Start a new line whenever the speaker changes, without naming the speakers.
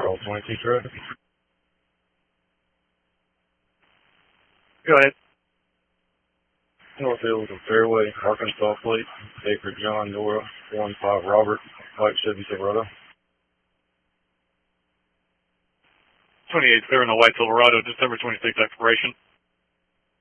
Charles 22 traffic.
Go ahead.
North Hills of Fairway, Arkansas plate, Baker John Nora, 15 Robert, white Chevy Silverado.
28 clear in the white Silverado, December 26th expiration.